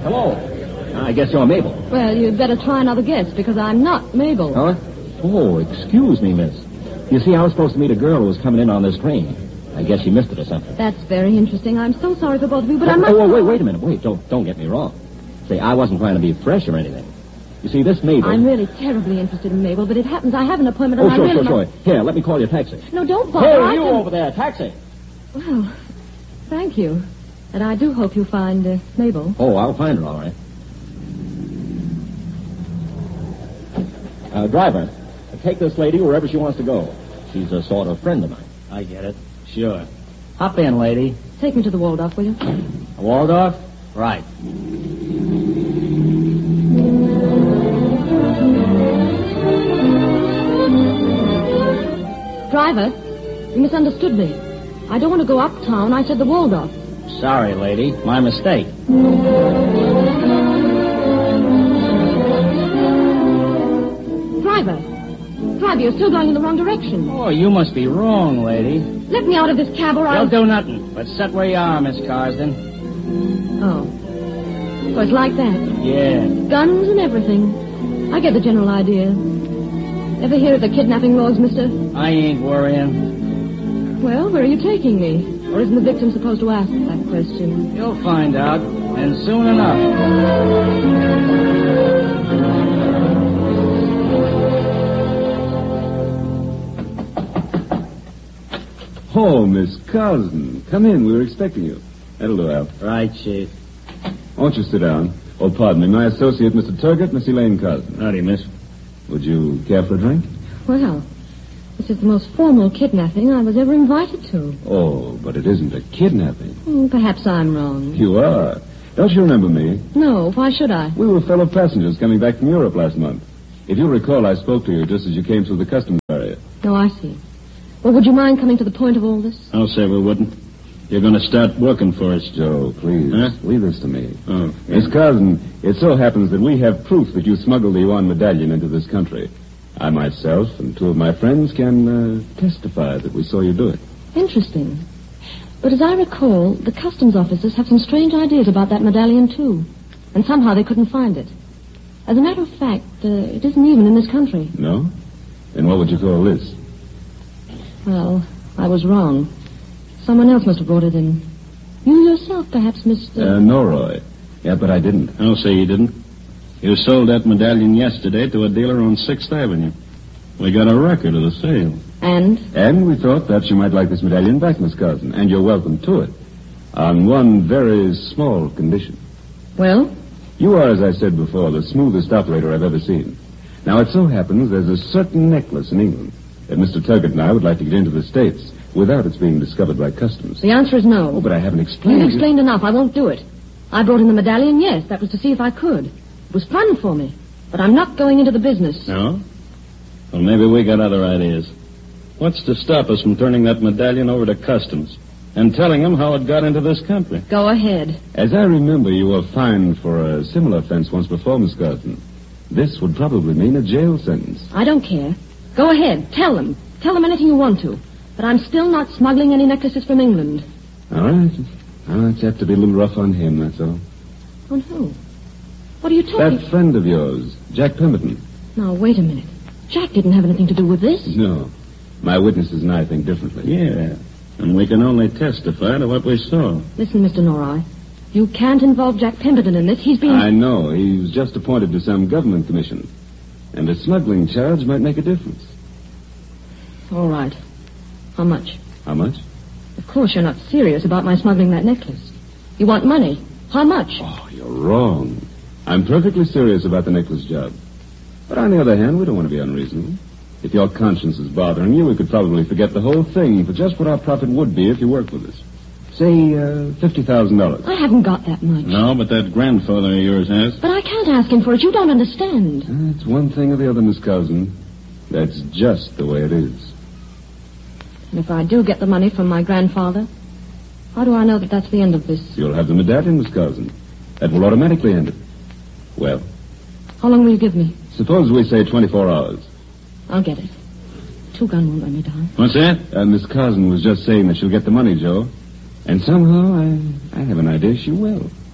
Hello. I guess you're Mabel. Well, you'd better try another guess, because I'm not Mabel. Huh? Oh, excuse me, miss. You see, I was supposed to meet a girl who was coming in on this train. I guess she missed it or something. That's very interesting. I'm so sorry for both of you, but I must... Wait a minute. Wait, don't get me wrong. Say, I wasn't trying to be fresh or anything. You see, this Mabel... I'm really terribly interested in Mabel, but it happens I have an appointment and sure. Here, let me call you a taxi. No, don't bother. Hey, you over there, taxi. Well, thank you. And I do hope you find Mabel. Oh, I'll find her, all right. Driver, take this lady wherever she wants to go. She's a sort of friend of mine. I get it. Sure. Hop in, lady. Take me to the Waldorf, will you? Waldorf? Right. Driver, you misunderstood me. I don't want to go uptown. I said the Waldorf. Sorry, lady. My mistake. Driver, you're still going in the wrong direction. Oh, you must be wrong, lady. Let me out of this cab or I'll... You'll do nothing, but sit where you are, Miss Carsden. Oh. So it's like that? Yeah. Guns and everything. I get the general idea. Ever hear of the kidnapping laws, mister? I ain't worrying. Well, where are you taking me? Or isn't the victim supposed to ask that question? You'll find out, and soon enough. Oh, Miss Carsden. Come in. We were expecting you. That'll do, Al. Right, Chief. Won't you sit down? Oh, pardon me. My associate, Mr. Turgott, Miss Elaine Carsden. Howdy, miss. Would you care for a drink? Well, this is the most formal kidnapping I was ever invited to. Oh, but it isn't a kidnapping. Perhaps I'm wrong. You are. Don't you remember me? No, why should I? We were fellow passengers coming back from Europe last month. If you recall, I spoke to you just as you came through the customs area. Oh, I see. Well, would you mind coming to the point of all this? I'll say we wouldn't. You're going to start working for us. Joe, please. Huh? Leave this to me. Oh. Miss Carsden, it so happens that we have proof that you smuggled the Yuan medallion into this country. I myself and two of my friends can testify that we saw you do it. Interesting. But as I recall, the customs officers have some strange ideas about that medallion, too. And somehow they couldn't find it. As a matter of fact, it isn't even in this country. No? Then what would you call this? Well, I was wrong. Someone else must have brought it in. You yourself, perhaps, Mr... No, Roy. Yeah, but I didn't. I'll say you didn't. You sold that medallion yesterday to a dealer on 6th Avenue. We got a record of the sale. And? And we thought perhaps you might like this medallion back, Miss Carsden, and you're welcome to it. On one very small condition. Well? You are, as I said before, the smoothest operator I've ever seen. Now, it so happens there's a certain necklace in England that Mr. Turgott and I would like to get into the States without its being discovered by customs. The answer is no. Oh, but I haven't explained. You've explained enough. I won't do it. I brought in the medallion, yes. That was to see if I could. It was fun for me. But I'm not going into the business. No? Well, maybe we got other ideas. What's to stop us from turning that medallion over to customs and telling them how it got into this country? Go ahead. As I remember, you were fined for a similar offense once before, Miss Carsden. This would probably mean a jail sentence. I don't care. Go ahead. Tell them. Tell them anything you want to. But I'm still not smuggling any necklaces from England. All right. I'll just have to be a little rough on him, that's all. On who? What are you talking... That friend of yours, Jack Pemberton. Now, wait a minute. Jack didn't have anything to do with this. No. My witnesses and I think differently. Yeah. And we can only testify to what we saw. Listen, Mr. Norrie. You can't involve Jack Pemberton in this. He's been... I know. He was just appointed to some government commission. And a smuggling charge might make a difference. All right. How much? How much? Of course, you're not serious about my smuggling that necklace. You want money. How much? Oh, you're wrong. I'm perfectly serious about the necklace job. But on the other hand, we don't want to be unreasonable. If your conscience is bothering you, we could probably forget the whole thing for just what our profit would be if you worked with us. Say, $50,000. I haven't got that much. No, but that grandfather of yours has. But I can't ask him for it. You don't understand. It's one thing or the other, Miss Carsden. That's just the way it is. And if I do get the money from my grandfather, how do I know that that's the end of this? You'll have the medallion, Miss Carsden. That will automatically end it. Well? How long will you give me? Suppose we say 24 hours. I'll get it. Two gun won't let me down. What's that? Miss Carsden was just saying that she'll get the money, Joe. And somehow I have an idea she will.